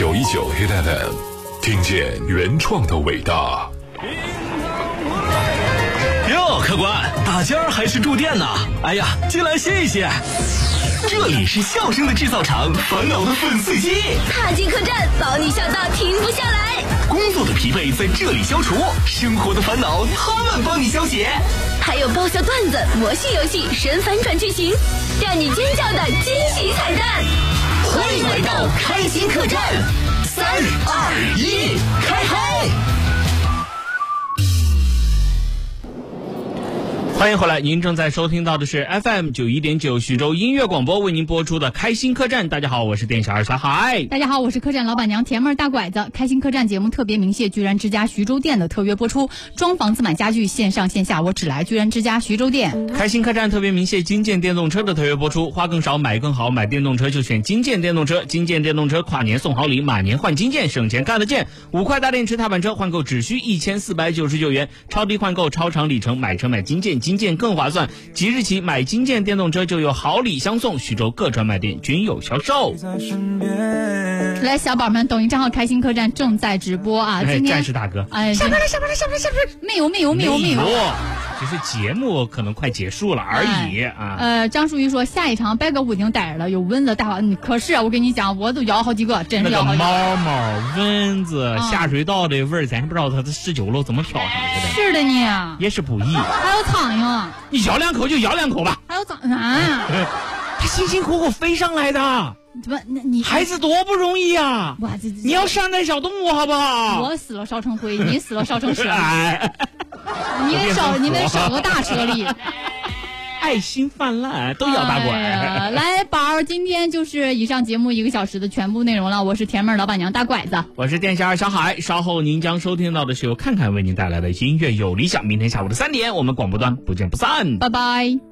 919 Hit FM， 听见原创的伟大。 哟，客官，打尖还是住店呢？哎呀，进来歇一歇。这里是笑声的制造厂，烦恼的粉碎机。 踏进客栈，保你笑到停不下来。 工作的疲惫在这里消除，生活的烦恼他们帮你消解。 还有爆笑段子、魔性游戏、神反转剧情，让你尖叫的惊喜彩蛋。 欢迎来到开心客栈，3、2、1，开嗨！ 欢迎回来，您正在收听到的是 FM 91.9徐州音乐广播为您播出的开心客栈。大家好，我是店小二小海。 大家好，我是客栈老板娘甜妹大拐子。开心客栈节目特别鸣谢居然之家徐州店的特约播出，装房子买家具线上线下我只来居然之家徐州店。 开心客栈特别鸣谢金建电动车的特约播出，花更少买更好，买电动车就选金建电动车。金建电动车跨年送好礼，马年换金建，省钱干得见。5块大电池踏板车换购只需1499元，超低换购超长里程，买车买金建，金建更划算。即日起买金建电动车就有好礼相送，徐州各专卖店均有销售。 来，小宝们，抖音账号开心客栈正在直播啊！今天战士大哥， 下班了，没有， 只是节目可能快结束了而已啊。 张淑玉说下一场白鸽舞厅待着了，有蚊子大话，可是我跟你讲，我都咬好几个，真是咬好几个。 那个猫蚊子、下水道的味儿，咱不知道它的19楼怎么飘上去的。 是的呢， 也是不易。 还有苍蝇， 你咬2口就咬2口吧。 还有苍蝇， 他辛辛苦苦飞上来的。 怎么？你孩子多不容易啊！你要善待小动物好不好？ 我死了烧成灰，你死了烧成蛇。你得烧个大车里。 爱心泛滥，都要大拐。 来，宝儿，今天就是以上节目1个小时的全部内容了。我是甜妹老板娘大拐子， 我是店小二小海。稍后您将收听到的是由看看为您带来的音乐有理想。明天下午的3点，我们广播端不见不散。 拜拜。